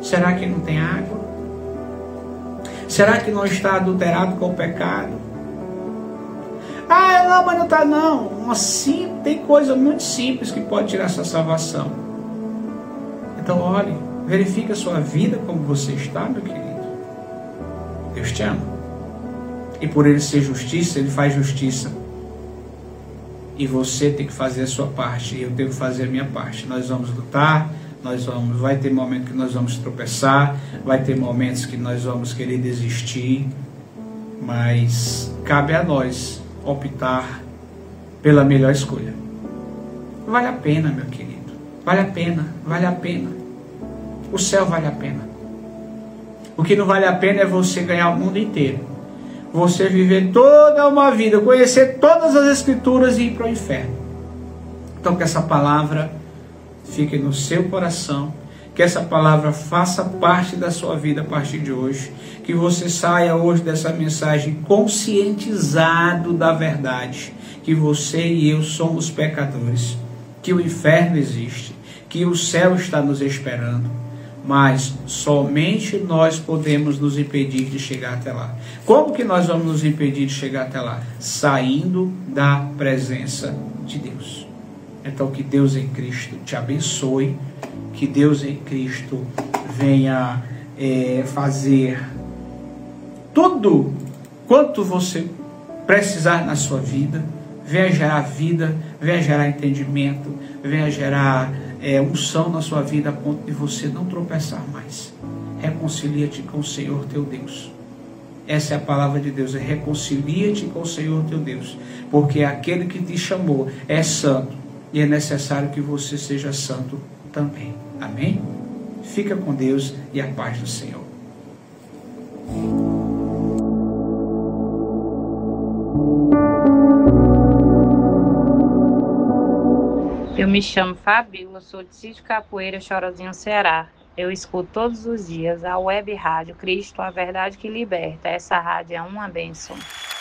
Será que não tem água? Será que não está adulterado com o pecado? Ah, não, mas não está não. Assim, tem coisa muito simples que pode tirar essa salvação. Então olhe, verifique a sua vida como você está, meu querido. Deus te ama. E por Ele ser justiça, Ele faz justiça. E você tem que fazer a sua parte, e eu tenho que fazer a minha parte. Nós vamos lutar, vai ter momentos que nós vamos tropeçar, vai ter momentos que nós vamos querer desistir, mas cabe a nós optar pela melhor escolha. Vale a pena, meu querido. Vale a pena, vale a pena. O céu vale a pena. O que não vale a pena é você ganhar o mundo inteiro. Você viver toda uma vida, conhecer todas as escrituras e ir para o inferno. Então que essa palavra fique no seu coração, que essa palavra faça parte da sua vida a partir de hoje, que você saia hoje dessa mensagem conscientizado da verdade, que você e eu somos pecadores, que o inferno existe, que o céu está nos esperando, mas somente nós podemos nos impedir de chegar até lá. Como que nós vamos nos impedir de chegar até lá? Saindo da presença de Deus. Então que Deus em Cristo te abençoe, que Deus em Cristo venha fazer tudo quanto você precisar na sua vida, venha gerar vida, venha gerar entendimento, venha gerar unção na sua vida a ponto de você não tropeçar mais. Reconcilia-te com o Senhor teu Deus. Essa é a palavra de Deus, reconcilia-te com o Senhor teu Deus, porque aquele que te chamou é santo, e é necessário que você seja santo também. Amém? Fica com Deus e a paz do Senhor. Eu me chamo Fabíola, sou de Sítio Capoeira, Chorozinho, Ceará. Eu escuto todos os dias a web rádio Cristo, a verdade que liberta. Essa rádio é uma bênção.